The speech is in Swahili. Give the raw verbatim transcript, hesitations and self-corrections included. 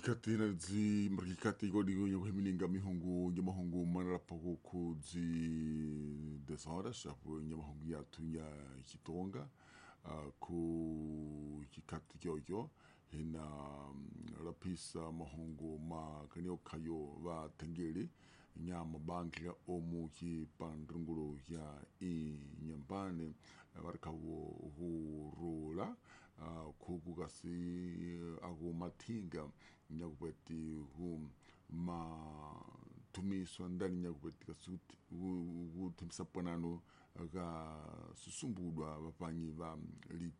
Marikati zi marikati godi go nyo hemilinga mihongo nyama hongo manarapo ko zi desora shapo nyama hongo ya tunya kitonga ko kikatu kyo hena rapisa mahongo ma kanyo kayo va tengeli nyama banki omu ki pandrungulo ya i nyambane warkawo hurula kugugasi ago matinga nyagweti hum ma tumiso ndani nyagweti kasuti gu timsapanano ga susumbudwa bapanyi ba